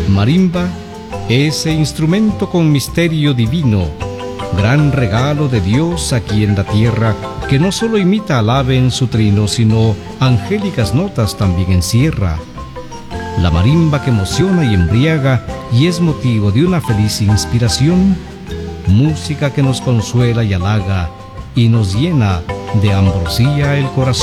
Marimba, ese instrumento con misterio divino, gran regalo de Dios aquí en la tierra, que no solo imita al ave en su trino, sino angélicas notas también encierra. La marimba que emociona y embriaga y es motivo de una feliz inspiración, música que nos consuela y halaga y nos llena de ambrosía el corazón.